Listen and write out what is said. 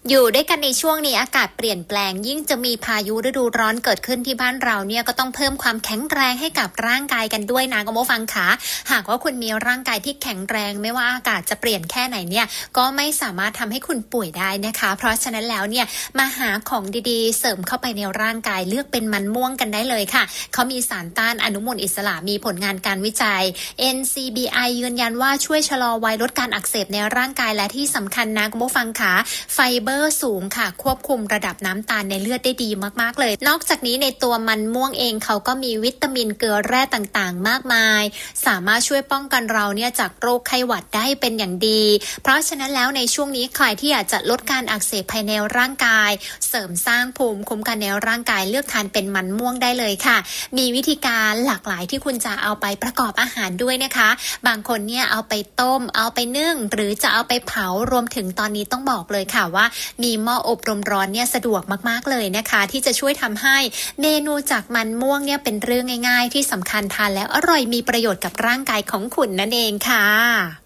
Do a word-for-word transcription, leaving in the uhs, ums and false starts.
อยู่ด้วยกันในช่วงนี้อากาศเปลี่ยนแปลงยิ่งจะมีพายุฤดูร้อนเกิดขึ้นที่บ้านเราเนี่ยก็ต้องเพิ่มความแข็งแรงให้กับร่างกายกันด้วยนะคุณผู้ฟังคะหากว่าคุณมีร่างกายที่แข็งแรงไม่ว่าอากาศจะเปลี่ยนแค่ไหนเนี่ยก็ไม่สามารถทำให้คุณป่วยได้นะคะเพราะฉะนั้นแล้วเนี่ยมาหาของดีๆเสริมเข้าไปในร่างกายเลือกเป็นมันม่วงกันได้เลยค่ะเขามีสารต้านอนุมูลอิสระมีผลงานการวิจัย เอ็น ซี บี ไอ ยืนยันว่าช่วยชะลอวัยลดการอักเสบในร่างกายและที่สำคัญนะคุณผู้ฟังคะไฟเบอร์สูงค่ะควบคุมระดับน้ำตาลในเลือดได้ดีมากๆเลยนอกจากนี้ในตัวมันม่วงเองเขาก็มีวิตามินเกลือแร่ต่างๆมากมายสามารถช่วยป้องกันเราเนี่ยจากโรคไข้หวัดได้เป็นอย่างดีเพราะฉะนั้นแล้วในช่วงนี้ใครที่อยากจะลดการอักเสบภายในร่างกายเสริมสร้างภูมิคุ้มกันในร่างกายเลือกทานเป็นมันม่วงได้เลยค่ะมีวิธีการหลากหลายที่คุณจะเอาไปประกอบอาหารด้วยนะคะบางคนเนี่ยเอาไปต้มเอาไปนึ่งหรือจะเอาไปเผารวมถึงตอนนี้ต้องบอกเลยค่ะว่ามีหม้ออบลมร้อนเนี่ยสะดวกมากๆเลยนะคะที่จะช่วยทำให้เมนูจากมันม่วงเนี่ยเป็นเรื่องง่ายๆที่สำคัญทานแล้วอร่อยมีประโยชน์กับร่างกายของคุณนั่นเองค่ะ